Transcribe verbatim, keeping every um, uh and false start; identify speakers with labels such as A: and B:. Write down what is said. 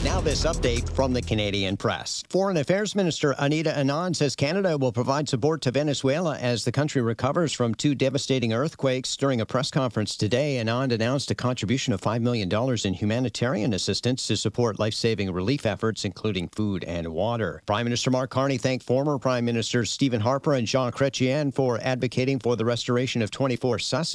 A: Now this update from the Canadian press. Foreign Affairs Minister Anita Anand says Canada will provide support to Venezuela as the country recovers from two devastating earthquakes. During a press conference today, Anand announced a contribution of five million dollars in humanitarian assistance to support life-saving relief efforts, including food and water. Prime Minister Mark Carney thanked former Prime Ministers Stephen Harper and Jean Chrétien for advocating for the restoration of twenty-four Sussex